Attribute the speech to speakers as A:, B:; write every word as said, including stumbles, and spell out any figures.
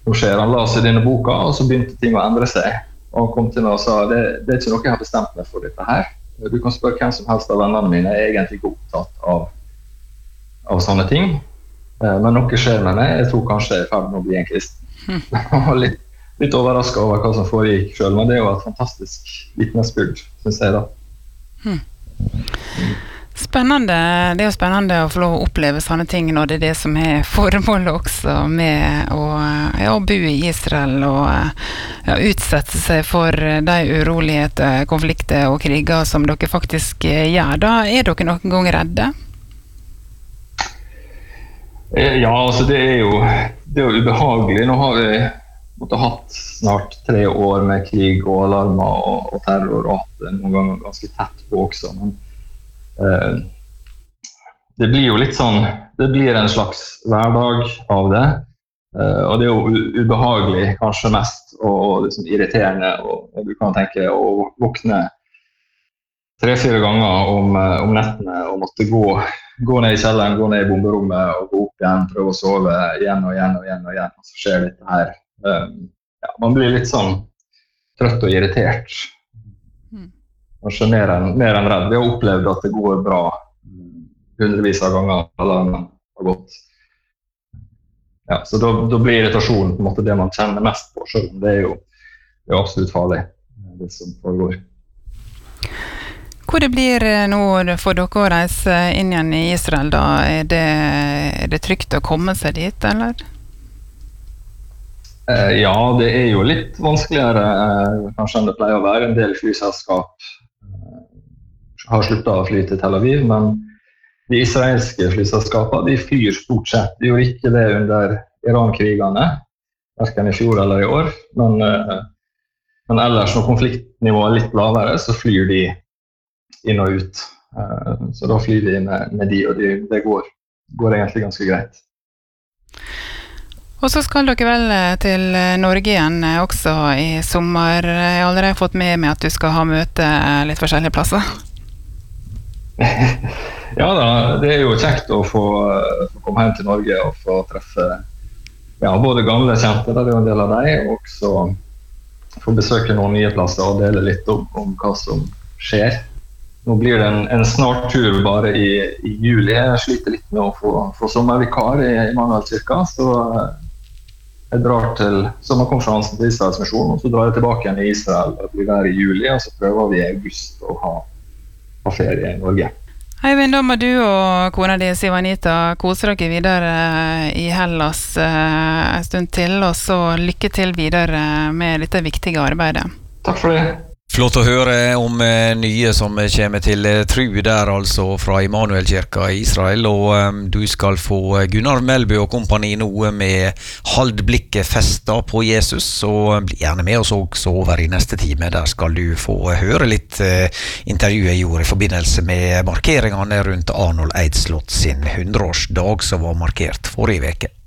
A: Nå skjer han la seg denne boka, og så begynte ting å endre seg. Og han kom til meg og sa, det, det er ikke noe jeg har bestemt meg for dette her. Du kan spørre hvem som helst av vennene mine, jeg er egentlig ikke opptatt av, av sånne ting. Men noe skjer med meg, jeg tror kanskje jeg er ferdig med å bli en kristen. Jeg var litt, litt overrasket over hva som foregikk selv, men det er jo et fantastisk vitnesbyrd, synes jeg da.
B: Hmm. Spennende, det er jo spennende å få lov å oppleve sånne ting når det er det som er formålet også med å, ja, å bo i Israel og ja, utsette seg for de uroligheter, konflikter og kriger som dere faktisk gjør. Da er dere noen gang redde?
A: Ja, altså det er jo, det er jo ubehagelig. Nå har vi måtte hatt snart tre år med krig og alarmer og, og terror og hatt det noen ganger ganske tett på også. Men eh, det blir jo litt sånn, det blir en slags hverdag av det. Eh, og det er jo ubehagelig, kanskje mest, og, og liksom irriterende. Og, og du kan tenke å våkne tre-fire ganger om, om nettene og måtte gå gå ned i kjelleren, gå ned i bomberommet og gå opp igjen, prøve å sove igjen og igjen og igjen og igjen, og så skjer dette her. Um, ja, man blir litt sånn trøtt og irritert. Kanskje mer enn, mer enn redd. Vi har opplevd at det går bra hundrevis av ganger, alarmen har gått. Ja, så da, da blir irritasjonen på en måte det man kjenner mest på, selv om det er jo, det er absolutt farlig, det som foregår.
B: Hvor det blir nå for dere å reise inn igjen i Israel da? Er det, er det trygt å komme seg dit, eller?
A: Eh, ja, det er jo litt vanskeligere eh, kanskje enn det pleier å være. En del flyselskap eh, har sluttet å fly til Tel Aviv, men de israelske flyselskapene de flyr stort sett. De gjorde ikke det under Iran-krigene, hverken i fjor eller i år, men, eh, men ellers når konfliktnivået er litt lavere, så flyr de inn og ut. Så da flyr vi med, med de, og de, det går, går egentlig ganske greit.
B: Og så skal dere vel til Norge igjen også i sommer. Jeg har allerede fått med meg at du skal ha møte litt forskjellige plasser.
A: Ja da, det er jo kjekt å få, få komme hjem til Norge og få treffe ja, både gamle kjente, det er jo en del av deg, og så få besøke noen nye plasser og dele litt om, om hva som skjer. Nå blir det en, en snart tur bare i, i juli. Jeg sliter litt med å få, få sommervikar i, i Mangaldskirka, så jeg drar til sommerkonferansen til Israels misjon, og så drar jeg tilbake igjen i Israel og blir der i juli, og så prøver vi i august å ha, ha ferie i Norge.
B: Eivind, da må du og kona di Siv Anita kose dere videre i Hellas en stund til, og så lykke til videre med dette viktige arbeidet.
A: Takk for det.
C: Flott å høre om nye som kommer til tru der, altså fra Immanuelkirka i Israel, og um, du skal få Gunnar Melby og kompani nå med Hold blikket festet på Jesus, og bli gjerne med oss også over i neste time. Der skal du få høre litt uh, intervjuet jeg gjorde i forbindelse med markeringene rundt Arnold Eidslott sin hundreårsdag som var markert forrige veke.